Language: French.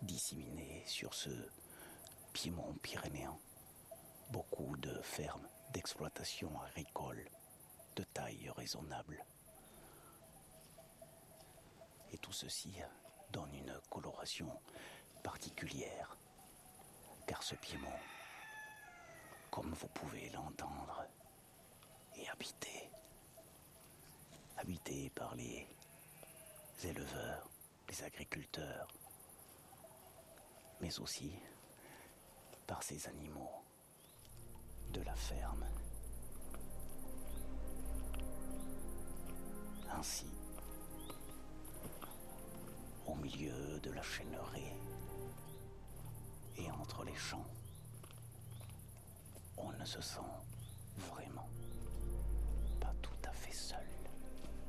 disséminés sur ce piémont pyrénéen. Beaucoup de fermes d'exploitation agricole de taille raisonnable. Et tout ceci donne une coloration particulière, car ce piémont, comme vous pouvez l'entendre, est habité par les éleveurs, les agriculteurs, mais aussi par ces animaux de la ferme. Ainsi, au milieu de la chêneraie et entre les champs, on ne se sent vraiment